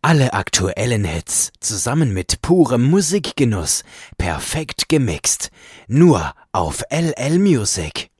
Alle aktuellen Hits zusammen mit purem Musikgenuss, perfekt gemixt. Nur auf LL Music.